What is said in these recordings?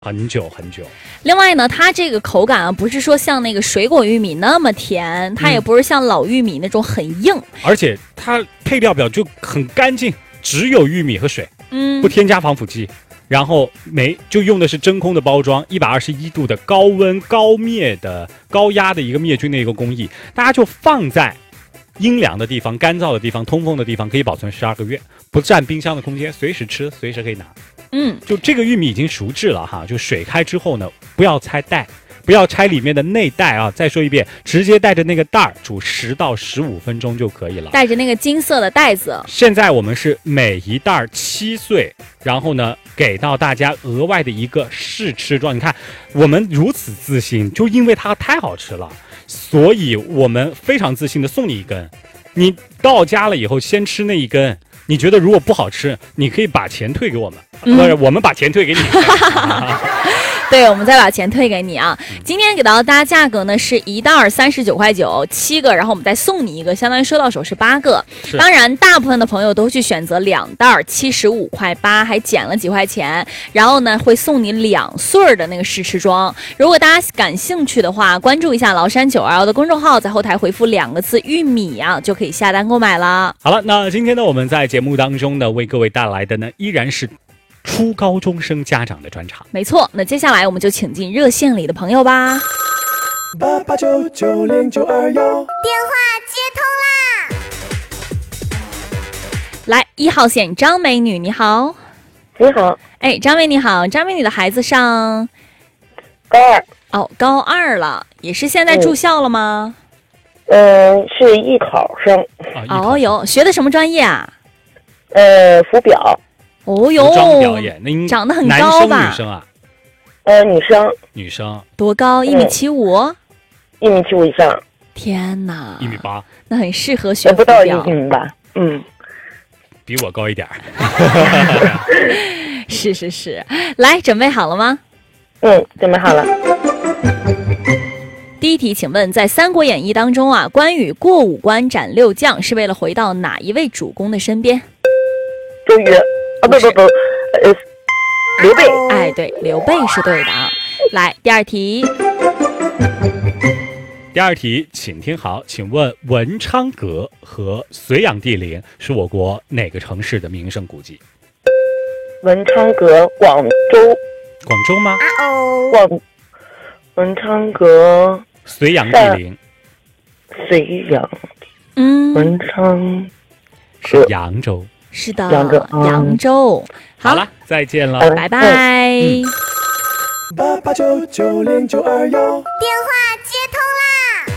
很久很久。 另外呢，它这个口感啊，不是说像那个水果玉米那么甜，它也不是像老玉米那种很硬， 而且它配料表就很干净，只有玉米和水，不添加防腐剂。然后就用的是真空的包装，121度的高温高灭的高压的一个灭菌的一个工艺，大家就放在阴凉的地方、干燥的地方、通风的地方，可以保存12个月，不占冰箱的空间，随时吃，随时可以拿。就这个玉米已经熟制了哈，就水开之后呢，不要拆袋，不要拆里面的内袋啊。再说一遍，直接带着那个袋儿煮10到15分钟就可以了。 带着那个金色的袋子。 现在我们是每一袋7碎，然后呢给到大家额外的一个试吃装。你看我们如此自信，就因为它太好吃了，所以我们非常自信的送你一根。你到家了以后先吃那一根，你觉得如果不好吃，你可以把钱退给我们，不是我们把钱退给你。 对，我们再把钱退给你啊！今天给到大家价格呢是1袋39块9，7个，然后我们再送你一个，相当于收到手是8个。当然，大部分的朋友都去选择2袋75块8，还减了几块钱，然后呢会送你2穗的那个试吃装。如果大家感兴趣的话，关注一下崂山921的公众号，在后台回复2个字玉米啊，就可以下单购买了。 好了，那今天呢我们在节目当中呢为各位带来的呢依然是初高中生家长的专场。 没错，那接下来我们就请进热线里的朋友吧。 88990921， 电话接通啦！ 来，1号线张美女，你好。 你好。 哎，张美你好，张美女的孩子上高2。 哦，高2了，也是现在住校了吗？ 是艺考生。 哦哟，学的什么专业啊？ 服表。 哦哟， 服装表演，那长得很高吧？ 男生女生啊？ 女生。 多高？1.75米 ？1.75米以上。 天哪 ！1.8米。 那很适合学服不到表。 1米吧？ 比我高一点。 是，来，准备好了吗？ 准备好了。 第一题，请问在《三国演义》当中啊，关羽过5关斩6将是为了回到哪一位主公的身边？ 周瑜。刘备。 哎，对，刘备是对的啊。来，第二题。 第二题，请听好，请问文昌阁和隋炀帝陵是我国哪个城市的名胜古迹？ 文昌阁，广州。 广州吗？ 文昌阁。 隋炀帝陵。 隋炀。文昌是扬州。 是的，扬州。 好了，再见了， 拜拜。 88990921， 电话接通啦！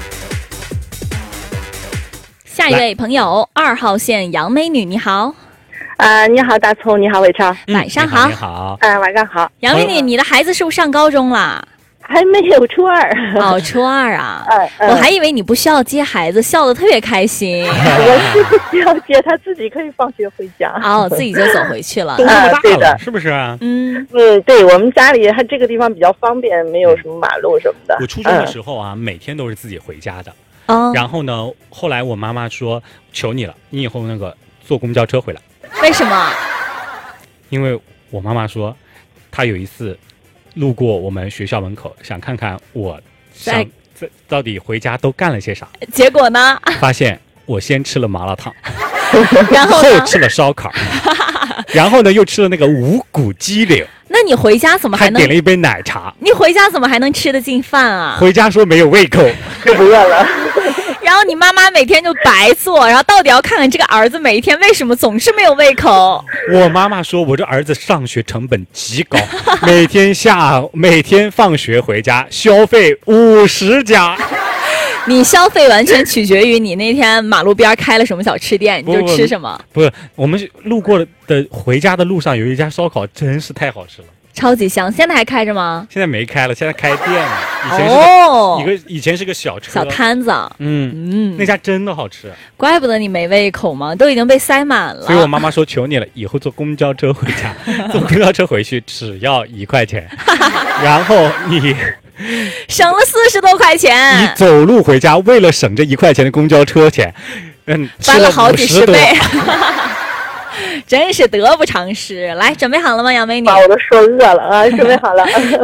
下一位朋友，2号线杨美女，你好。 你好，大葱，你好，伟超， 晚上好。 你好， 晚上好。 杨美女，你的孩子是不是上高中了？ 还没有，初2。 哦，初2啊。我还以为你不需要接孩子，笑得特别开心。 我是不需要接，他自己可以放学回家。 哦，自己就走回去了。 都那么大了， 对的， 是不是啊？ 对，我们家里这个地方比较方便，没有什么马路什么的。 我初中的时候啊，每天都是自己回家的。然后呢，后来我妈妈说：“求你了，你以后那个坐公交车回来。” 为什么？ 因为我妈妈说，她有一次路过我们学校门口，想看看我到底回家都干了些啥。 结果呢？ 发现我先吃了麻辣烫， 然后后吃了烧烤，然后呢又吃了那个五谷鸡柳。 那你回家怎么还能点了一杯奶茶？ 你回家怎么还能吃得进饭啊？ 回家说没有胃口， 就不饿了。 然后你妈妈每天就白做，然后到底要看看这个儿子每一天为什么总是没有胃口。 我妈妈说我这儿子上学成本极高，每天放学回家消费50加。 你消费完全取决于你那天马路边开了什么小吃店，你就吃什么。 不是，我们路过的回家的路上有一家烧烤，真是太好吃了， 超级香。现在还开着吗？ 现在没开了，现在开店了。以前是个小车小摊子。 那家真的好吃。 怪不得你没胃口嘛，都已经被塞满了。 所以我妈妈说求你了，以后坐公交车回家，坐公交车回去只要1块钱，然后你省了40多块钱。 你走路回家，为了省这1块钱的公交车钱， 翻了好几10倍。 真是得不偿失。来，准备好了吗，杨美女？ 把我都说饿了啊，准备好了。